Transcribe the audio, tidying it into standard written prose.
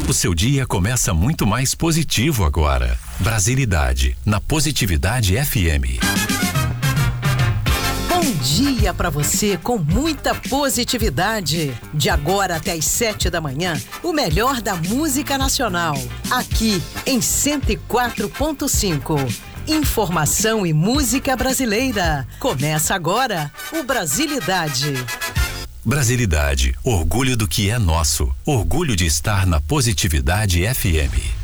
O seu dia começa muito mais positivo agora. Brasilidade, na Positividade FM. Bom dia para você com muita positividade. De agora até às 7 da manhã, o melhor da música nacional. Aqui em 104.5. Informação e música brasileira. Começa agora o Brasilidade. Brasilidade, orgulho do que é nosso. Orgulho de estar na Positividade FM.